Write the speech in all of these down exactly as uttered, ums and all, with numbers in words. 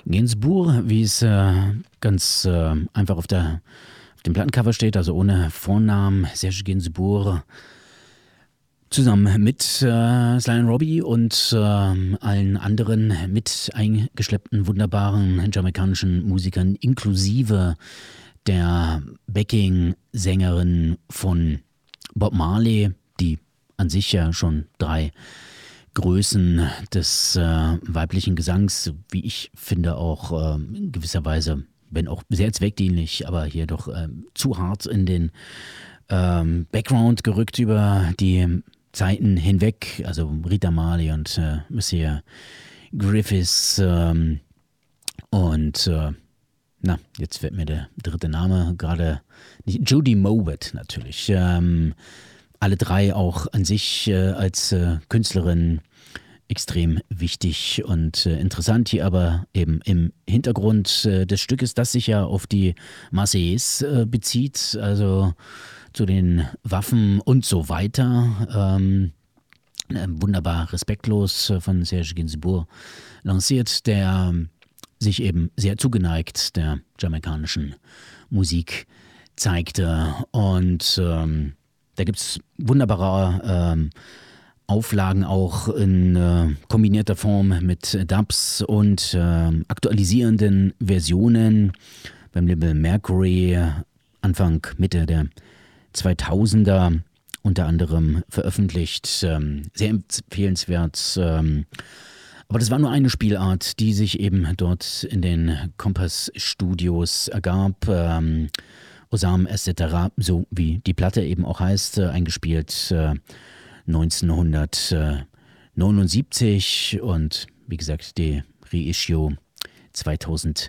Gainsbourg, wie es äh, ganz äh, einfach auf, der, auf dem Plattencover steht, also ohne Vornamen, Serge Gainsbourg, zusammen mit äh, Sly and Robbie und äh, allen anderen mit eingeschleppten, wunderbaren jamaikanischen Musikern, inklusive der Backing-Sängerin von Bob Marley, die an sich ja schon drei Größen des äh, weiblichen Gesangs, wie ich finde, auch äh, in gewisser Weise, wenn auch sehr zweckdienlich, aber hier doch äh, zu hart in den ähm, Background gerückt über die Zeiten hinweg. Also Rita Marley und äh, Monsieur Griffiths ähm, und äh, na, jetzt fällt mir der dritte Name gerade nicht. Judy Mowat natürlich. Ähm, alle drei auch an sich äh, als äh, Künstlerin extrem wichtig und äh, interessant, hier aber eben im Hintergrund äh, des Stückes, das sich ja auf die Marseillaise äh, bezieht, also zu den Waffen und so weiter. Ähm, äh, wunderbar respektlos äh, von Serge Gainsbourg lanciert, der sich eben sehr zugeneigt der jamaikanischen Musik zeigte. Und ähm, da gibt es wunderbare ähm, Auflagen auch in äh, kombinierter Form mit Dubs und äh, aktualisierenden Versionen beim Label Mercury Anfang, Mitte der zweitausender unter anderem veröffentlicht. Ähm, sehr empfehlenswert. Ähm, aber das war nur eine Spielart, die sich eben dort in den Kompass Studios ergab. Ähm, Osam et cetera, so wie die Platte eben auch heißt, äh, eingespielt äh, neunzehnhundertneunundsiebzig und wie gesagt die Reissue zweitausenddrei.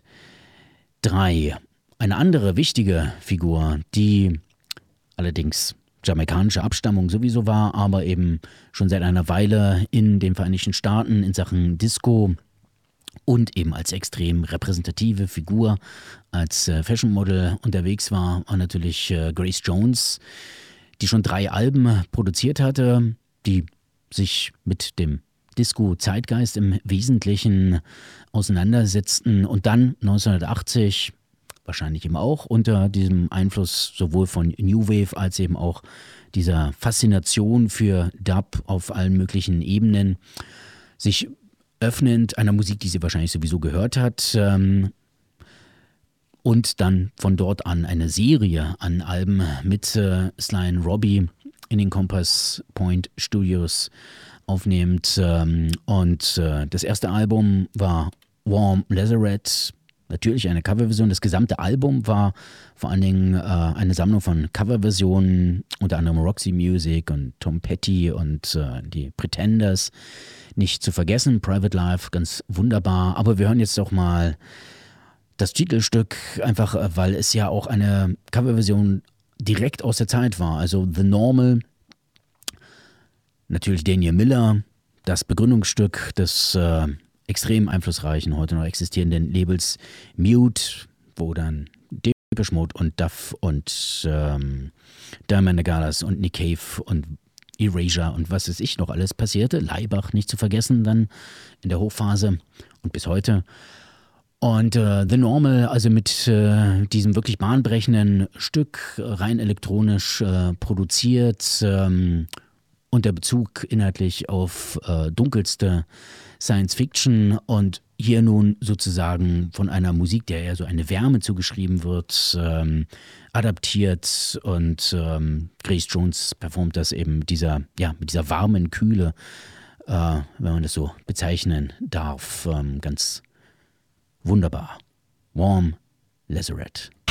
Eine andere wichtige Figur, die allerdings jamaikanische Abstammung sowieso war, aber eben schon seit einer Weile in den Vereinigten Staaten in Sachen Disco und eben als extrem repräsentative Figur, als äh, Fashion Model unterwegs war, war natürlich äh, Grace Jones, die schon drei Alben produziert hatte, die sich mit dem Disco-Zeitgeist im Wesentlichen auseinandersetzten und dann neunzehnhundertachtzig wahrscheinlich eben auch unter diesem Einfluss sowohl von New Wave als eben auch dieser Faszination für Dub auf allen möglichen Ebenen sich öffnend einer Musik, die sie wahrscheinlich sowieso gehört hat, ähm, und dann von dort an eine Serie an Alben mit äh, Sly and Robbie in den Compass Point Studios aufnehmend. Ähm, und äh, das erste Album war Warm Lazarette, natürlich eine Coverversion. Das gesamte Album war vor allen Dingen äh, eine Sammlung von Coverversionen, unter anderem Roxy Music und Tom Petty und äh, die Pretenders. Nicht zu vergessen, Private Life, ganz wunderbar. Aber wir hören jetzt doch mal das Titelstück, einfach äh, weil es ja auch eine Coverversion direkt aus der Zeit war. Also The Normal, natürlich Daniel Miller, das Begründungsstück des äh, extrem einflussreichen, heute noch existierenden Labels Mute, wo dann Depeche Mode und Duff und ähm, Diamond Nagalas und Nick Cave und Erasure und was weiß ich noch alles passierte. Laibach nicht zu vergessen dann in der Hochphase und bis heute. Und äh, The Normal, also mit äh, diesem wirklich bahnbrechenden Stück, rein elektronisch äh, produziert, ähm, und der Bezug inhaltlich auf äh, dunkelste Science Fiction und hier nun sozusagen von einer Musik, der eher so eine Wärme zugeschrieben wird, ähm, adaptiert und ähm, Grace Jones performt das eben mit dieser, ja, mit dieser warmen Kühle, äh, wenn man das so bezeichnen darf, ähm, ganz wunderbar. Warm Lazarette.